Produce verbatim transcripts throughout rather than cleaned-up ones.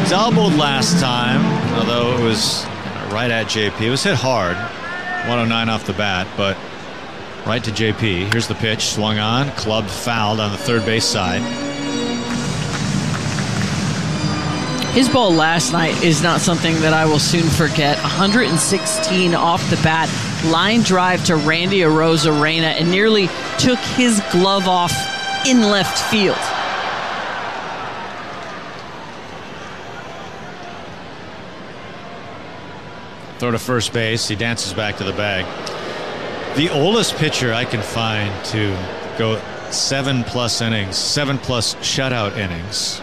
doubled last time, although it was right at J P. It was hit hard, one oh nine off the bat, but right to J P. Here's the pitch, swung on, clubbed, fouled on the third base side. His ball last night is not something that I will soon forget. one hundred sixteen off the bat, line drive to Randy Arozarena, and nearly took his glove off in left field. Throw to first base. He dances back to the bag. The oldest pitcher I can find to go seven plus innings, seven plus shutout innings.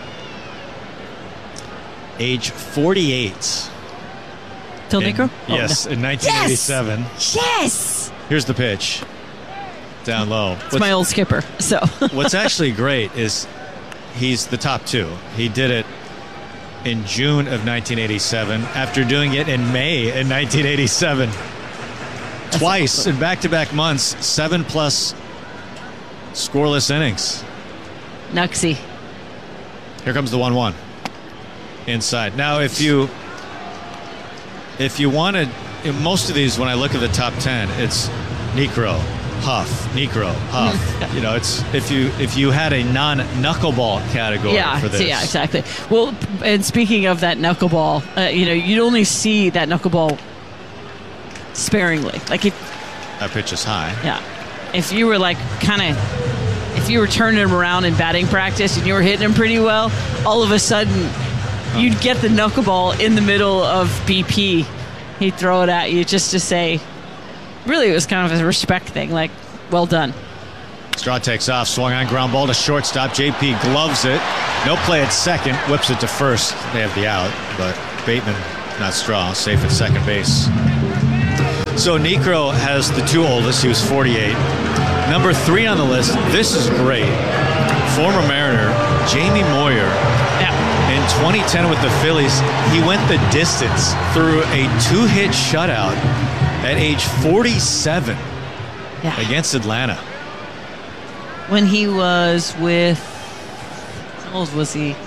Age forty-eight. Phil Niekro? Yes, oh, no. in nineteen eighty-seven. Yes! Yes! Here's the pitch. Down low. It's what's, my old skipper. So what's actually great is he's the top two. He did it in June of nineteen eighty-seven after doing it in May in nineteen eighty-seven. That's Twice awesome. In back-to-back months, seven plus scoreless innings. Nuxie. Here comes the one one. Inside. Now, if you if you wanted, in most of these, when I look at the top ten, it's Niekro, Huff, Niekro, Huff. You know, it's if you if you had a non-knuckleball category yeah, for this. Yeah, exactly. Well, and speaking of that knuckleball, uh, you know, you'd only see that knuckleball sparingly. Like if that pitch is high. Yeah. If you were like kind of if you were turning him around in batting practice and you were hitting him pretty well, all of a sudden you'd get the knuckleball in the middle of B P. He'd throw it at you just to say, really, it was kind of a respect thing. Like, well done. Straw takes off, swung on, ground ball to shortstop. J P gloves it. No play at second, whips it to first. They have the out, but Bateman, not Straw, safe at second base. So Niekro has the two oldest. He was forty-eight. Number three on the list. This is great. Former Mariner, Jamie Moyer. Yeah. In twenty ten with the Phillies, he went the distance through a two-hit shutout at age forty-seven yeah. against Atlanta. When he was with, how old was he?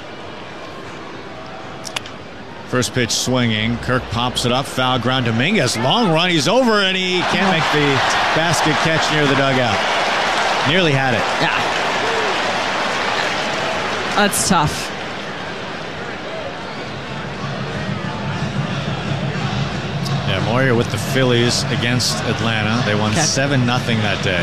First pitch swinging. Kirk pops it up. Foul ground. Dominguez. Long run. He's over, and he can't make the basket catch near the dugout. Nearly had it. Yeah. That's tough. Yeah, Moyer with the Phillies against Atlanta. They won okay. seven nothing that day.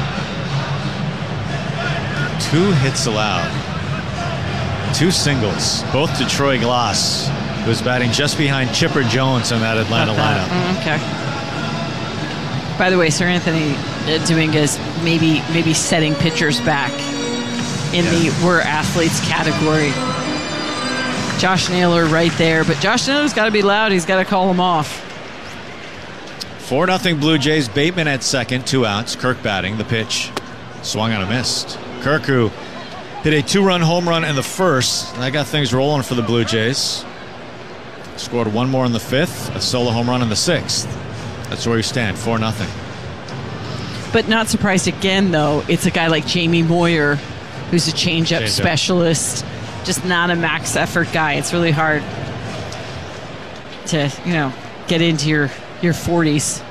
Two hits allowed. Two singles. Both to Troy Glass, who was batting just behind Chipper Jones in that Atlanta lineup. Mm, okay. By the way, Sir Anthony Dominguez maybe maybe setting pitchers back in yeah. the we're athletes category. Josh Naylor right there, but Josh Naylor's got to be loud. He's got to call him off. four nothing Blue Jays. Bateman at second, two outs. Kirk batting. The pitch swung on a missed. Kirk, who hit a two-run home run in the first. That got things rolling for the Blue Jays. Scored one more in the fifth, a solo home run in the sixth. That's where we stand, four nothing. But not surprised again, though. It's a guy like Jamie Moyer, who's a changeup Change specialist, just not a max effort guy. It's really hard to, you know, get into your, your forties.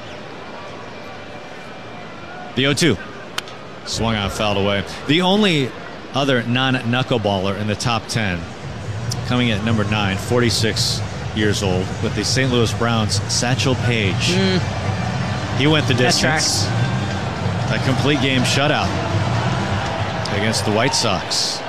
The oh two. Swung on, fouled away. The only other non-knuckleballer in the top ten, coming in at number nine, forty-six years old, with the Saint Louis Browns, Satchel Paige. Mm. He went the distance. A complete game shutout against the White Sox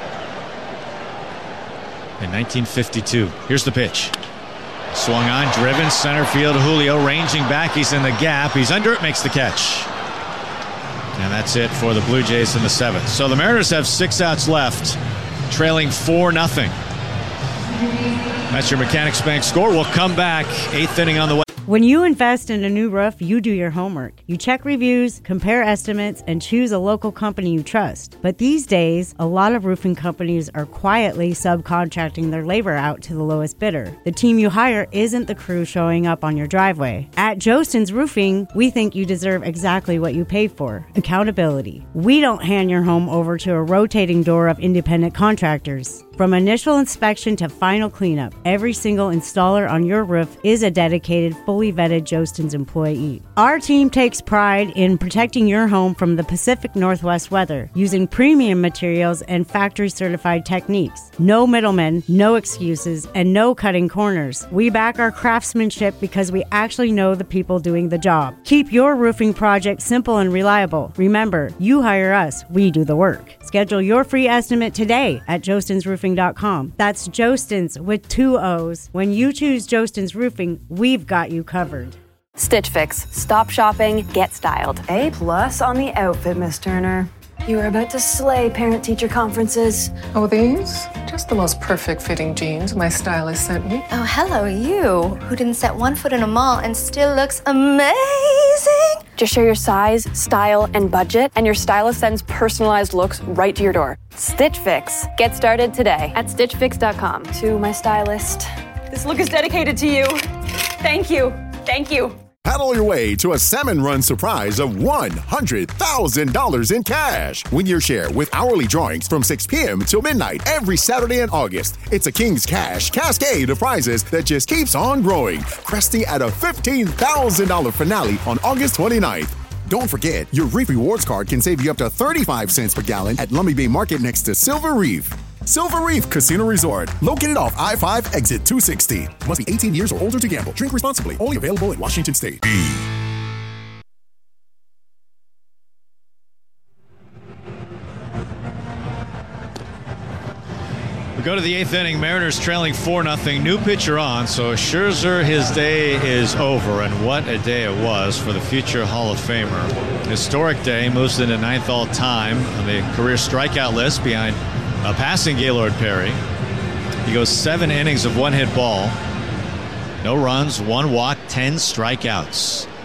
in nineteen fifty-two. Here's the pitch. Swung on, driven, center field. Julio ranging back. He's in the gap. He's under it, makes the catch. And that's it for the Blue Jays in the seventh. So the Mariners have six outs left, trailing four nothing. That's your Mechanics Bank score. We'll come back. Eighth inning on the way. When you invest in a new roof, you do your homework. You check reviews, compare estimates, and choose a local company you trust. But these days, a lot of roofing companies are quietly subcontracting their labor out to the lowest bidder. The team you hire isn't the crew showing up on your driveway. At Jostens Roofing, we think you deserve exactly what you paid for: accountability. We don't hand your home over to a rotating door of independent contractors. From initial inspection to final cleanup, every single installer on your roof is a dedicated, fully vetted Jostens employee. Our team takes pride in protecting your home from the Pacific Northwest weather, using premium materials and factory-certified techniques. No middlemen, no excuses, and no cutting corners. We back our craftsmanship because we actually know the people doing the job. Keep your roofing project simple and reliable. Remember, you hire us, we do the work. Schedule your free estimate today at jostens roofing dot com. That's Jostens with two O's. When you choose Jostens Roofing, we've got you covered. Stitch Fix. Stop shopping, get styled. A plus on the outfit, Miss Turner. You are about to slay parent-teacher conferences. Oh, these? Just the most perfect fitting jeans my stylist sent me. Oh, hello, you, who didn't set one foot in a mall and still looks amazing. Just share your size, style, and budget, and your stylist sends personalized looks right to your door. Stitch Fix. Get started today at stitch fix dot com. To my stylist. This look is dedicated to you. Thank you. Thank you. Paddle your way to a Salmon Run surprise of one hundred thousand dollars in cash. Win your share with hourly drawings from six p.m. till midnight every Saturday in August. It's a King's Cash cascade of prizes that just keeps on growing, cresting at a fifteen thousand dollars finale on August twenty-ninth. Don't forget, your Reef Rewards card can save you up to thirty-five cents per gallon at Lummi Bay Market next to Silver Reef. Silver Reef Casino Resort, located off I five, exit two sixty. Must be eighteen years or older to gamble. Drink responsibly. Only available in Washington State. We go to the eighth inning. Mariners trailing four nothing. New pitcher on, so Scherzer, his day is over. And what a day it was for the future Hall of Famer. Historic day, moves into ninth all-time on the career strikeout list behind uh, passing Gaylord Perry. He goes seven innings of one-hit ball. No runs, one walk, ten strikeouts.